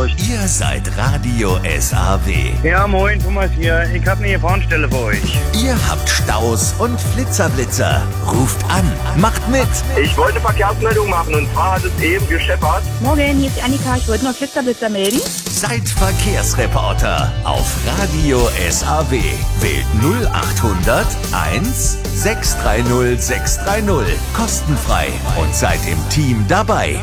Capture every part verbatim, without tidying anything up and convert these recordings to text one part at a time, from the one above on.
Hamburg. Ihr seid Radio S A W. Ja, moin, Thomas hier. Ich habe eine Gefahrenstelle für euch. Ihr habt Staus und Flitzerblitzer. Ruft an, macht mit. Ich wollte eine Verkehrsmeldung machen und zwar hat es eben gescheppert. Morgen, hier ist die Annika. Ich wollte noch Flitzerblitzer melden. Seid Verkehrsreporter auf Radio S A W. Wählt null achthundert eins sechs drei null sechs drei null. Kostenfrei und seid im Team dabei.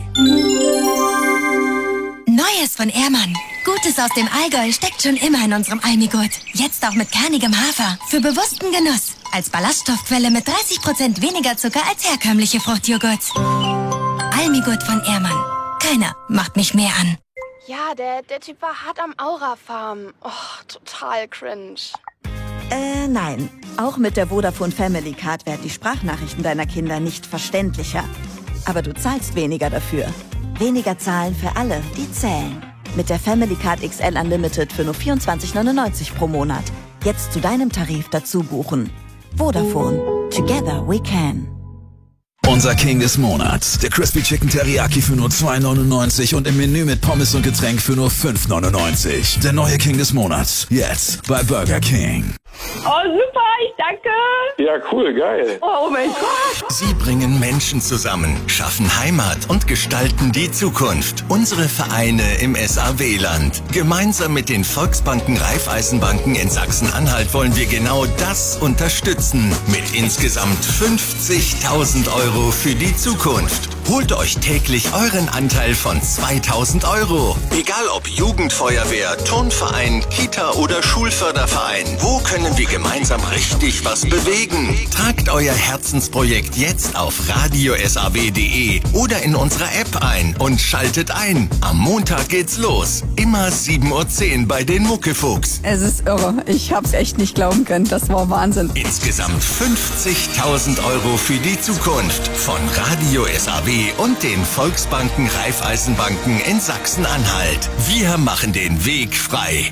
Neues von Ehrmann. Gutes aus dem Allgäu steckt schon immer in unserem Almigurt. Jetzt auch mit kernigem Hafer. Für bewussten Genuss. Als Ballaststoffquelle mit dreißig Prozent weniger Zucker als herkömmliche Fruchtjoghurts. Almigurt von Ehrmann. Keiner macht mich mehr an. Ja, der, der Typ war hart am Aura-Farm. Oh, total cringe. Äh, nein. Auch mit der Vodafone Family Card werden die Sprachnachrichten deiner Kinder nicht verständlicher. Aber du zahlst weniger dafür. Weniger zahlen für alle, die zählen. Mit der Family Card X L Unlimited für nur vierundzwanzig neunundneunzig pro Monat. Jetzt zu deinem Tarif dazu buchen. Vodafone. Together we can. Unser King des Monats. Der Crispy Chicken Teriyaki für nur zwei neunundneunzig und im Menü mit Pommes und Getränk für nur fünf neunundneunzig. Der neue King des Monats. Jetzt bei Burger King. Oh, super, ich danke. Ja, cool, geil. Oh, mein Gott. Sie bringen Menschen zusammen, schaffen Heimat und gestalten die Zukunft. Unsere Vereine im S A W-Land. Gemeinsam mit den Volksbanken Raiffeisenbanken in Sachsen-Anhalt wollen wir genau das unterstützen. Mit insgesamt fünfzigtausend Euro für die Zukunft. Holt euch täglich euren Anteil von zweitausend Euro. Egal ob Jugendfeuerwehr, Turnverein, Kita oder Schulförderverein. Wo können wir gemeinsam richtig was bewegen? Tragt euer Herzensprojekt jetzt auf radio s a w punkt d e oder in unserer App ein und schaltet ein. Am Montag geht's los. Immer sieben Uhr zehn bei den Muckefuchs. Es ist irre. Ich hab's echt nicht glauben können. Das war Wahnsinn. Insgesamt fünfzigtausend Euro für die Zukunft von Radio S A W und den Volksbanken Raiffeisenbanken in Sachsen-Anhalt. Wir machen den Weg frei.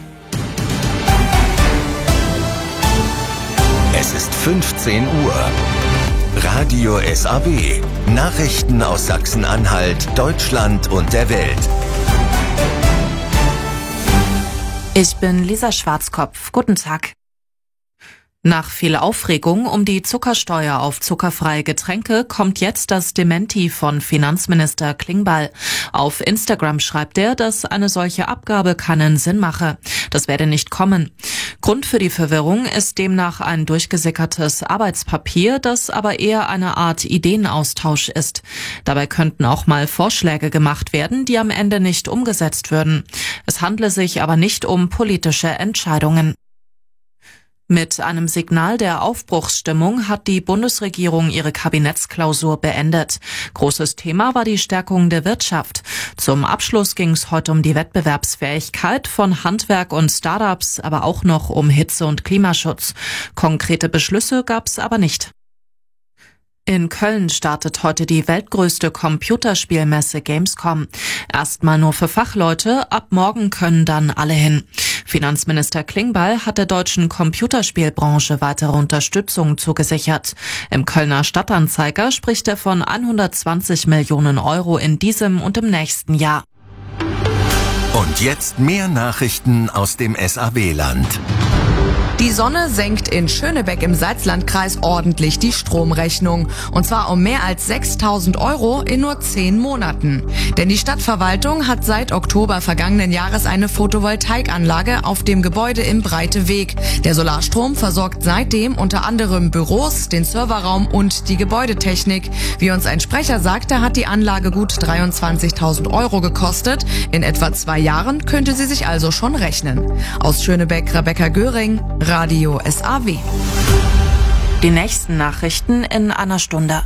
Es ist fünfzehn Uhr. Radio S A W. Nachrichten aus Sachsen-Anhalt, Deutschland und der Welt. Ich bin Lisa Schwarzkopf. Guten Tag. Nach viel Aufregung um die Zuckersteuer auf zuckerfreie Getränke kommt jetzt das Dementi von Finanzminister Klingbeil. Auf Instagram schreibt er, dass eine solche Abgabe keinen Sinn mache. Das werde nicht kommen. Grund für die Verwirrung ist demnach ein durchgesickertes Arbeitspapier, das aber eher eine Art Ideenaustausch ist. Dabei könnten auch mal Vorschläge gemacht werden, die am Ende nicht umgesetzt würden. Es handle sich aber nicht um politische Entscheidungen. Mit einem Signal der Aufbruchsstimmung hat die Bundesregierung ihre Kabinettsklausur beendet. Großes Thema war die Stärkung der Wirtschaft. Zum Abschluss ging es heute um die Wettbewerbsfähigkeit von Handwerk und Startups, aber auch noch um Hitze- und Klimaschutz. Konkrete Beschlüsse gab es aber nicht. In Köln startet heute die weltgrößte Computerspielmesse Gamescom. Erstmal nur für Fachleute, ab morgen können dann alle hin. Finanzminister Klingbeil hat der deutschen Computerspielbranche weitere Unterstützung zugesichert. Im Kölner Stadtanzeiger spricht er von hundertzwanzig Millionen Euro in diesem und im nächsten Jahr. Und jetzt mehr Nachrichten aus dem S A W-Land. Die Sonne senkt in Schönebeck im Salzlandkreis ordentlich die Stromrechnung. Und zwar um mehr als sechstausend Euro in nur zehn Monaten. Denn die Stadtverwaltung hat seit Oktober vergangenen Jahres eine Photovoltaikanlage auf dem Gebäude im Breiteweg. Der Solarstrom versorgt seitdem unter anderem Büros, den Serverraum und die Gebäudetechnik. Wie uns ein Sprecher sagte, hat die Anlage gut dreiundzwanzigtausend Euro gekostet. In etwa zwei Jahren könnte sie sich also schon rechnen. Aus Schönebeck, Rebecca Göring, Radio S A W. Die nächsten Nachrichten in einer Stunde.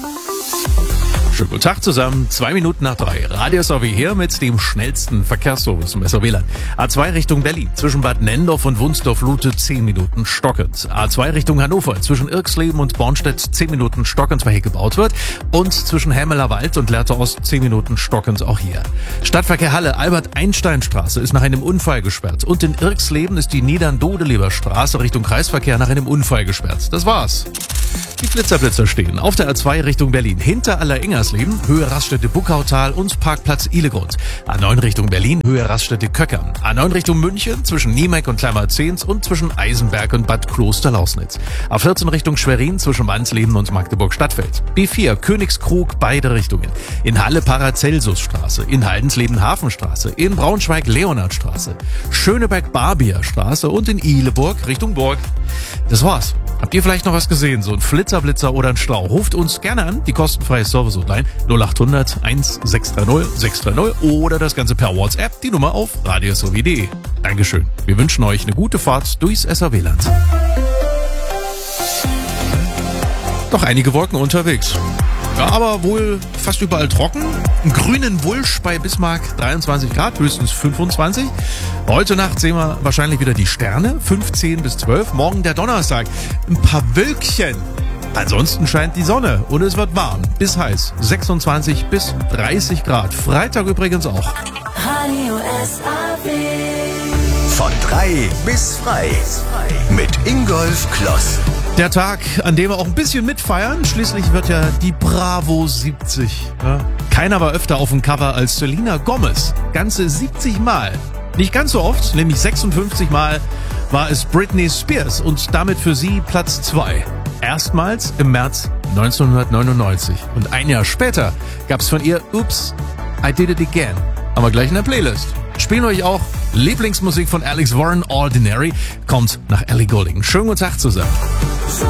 Schönen guten Tag zusammen, zwei Minuten nach drei. Radio S A W hier mit dem schnellsten Verkehrsservice im S A W-Land. A zwei Richtung Berlin, zwischen Bad Nendorf und Wunsdorf-Lute zehn Minuten stockend. A zwei Richtung Hannover, zwischen Irksleben und Bornstedt zehn Minuten stockend, weil hier gebaut wird. Und zwischen Hämeler Wald und Lehrte Ost zehn Minuten stockend auch hier. Stadtverkehr Halle, Albert-Einstein-Straße ist nach einem Unfall gesperrt. Und in Irksleben ist die Niedern-Dodeleber Straße Richtung Kreisverkehr nach einem Unfall gesperrt. Das war's. Die Blitzerblitzer stehen auf der A zwei Richtung Berlin hinter Aller-Ingersleben, Höhe Raststätte Buckautal und Parkplatz Ihlegrund. A neun Richtung Berlin, Höhe Raststätte Köckern. A neun Richtung München zwischen Niemeck und Kleinmarzens und zwischen Eisenberg und Bad Klosterlausnitz. A vierzehn Richtung Schwerin zwischen Wansleben und Magdeburg-Stadtfeld. B vier Königskrug beide Richtungen. In Halle Paracelsusstraße, in Haldensleben Hafenstraße, in Braunschweig Leonardstraße, Schöneberg-Barbierstraße und in Ihleburg Richtung Burg. Das war's. Habt ihr vielleicht noch was gesehen? So ein Flitzerblitzer oder ein Stau? Ruft uns gerne an, die kostenfreie Service-Hotline null acht hundert eins sechs drei null sechs drei null oder das Ganze per WhatsApp, die Nummer auf radiosw punkt de. Dankeschön. Wir wünschen euch eine gute Fahrt durchs S A W-Land. Doch einige Wolken unterwegs. Ja, aber wohl fast überall trocken. Einen grünen Wulsch bei Bismarck dreiundzwanzig Grad, höchstens fünfundzwanzig. Heute Nacht sehen wir wahrscheinlich wieder die Sterne, fünfzehn bis zwölf. Morgen der Donnerstag, ein paar Wölkchen. Ansonsten scheint die Sonne und es wird warm bis heiß, sechsundzwanzig bis dreißig Grad. Freitag übrigens auch. Radio S A W. Von drei bis frei mit Ingolf Kloss. Der Tag, an dem wir auch ein bisschen mitfeiern. Schließlich wird ja die Bravo siebzig. Ja. Keiner war öfter auf dem Cover als Selena Gomez. Ganze siebzig Mal. Nicht ganz so oft, nämlich sechsundfünfzig Mal war es Britney Spears und damit für sie Platz zwei. Erstmals im März neunzehnhundertneunundneunzig. Und ein Jahr später gab's von ihr Oops, I Did It Again. Haben wir gleich in der Playlist. Spielen euch auch Lieblingsmusik von Alex Warren, Ordinary, kommt nach Ellie Goulding. Schönen guten Tag zusammen.